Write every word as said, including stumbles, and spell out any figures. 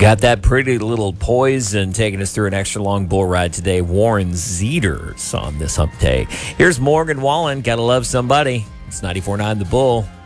Got that pretty little poison taking us through an extra long bull ride today. Warren Zeters on this hump day. Here's Morgan Wallen. Gotta love somebody. It's ninety-four point nine The Bull.